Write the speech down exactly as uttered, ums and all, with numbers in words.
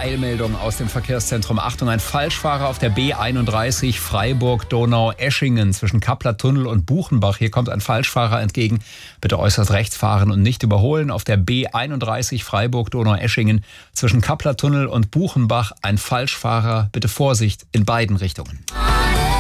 Eilmeldung aus dem Verkehrszentrum. Achtung, ein Falschfahrer auf der B einunddreißig Freiburg-Donau-Eschingen zwischen Kappler Tunnel und Buchenbach. Hier kommt ein Falschfahrer entgegen. Bitte äußerst rechts fahren und nicht überholen. Auf der B einunddreißig Freiburg-Donau-Eschingen zwischen Kappler Tunnel und Buchenbach ein Falschfahrer. Bitte Vorsicht in beiden Richtungen.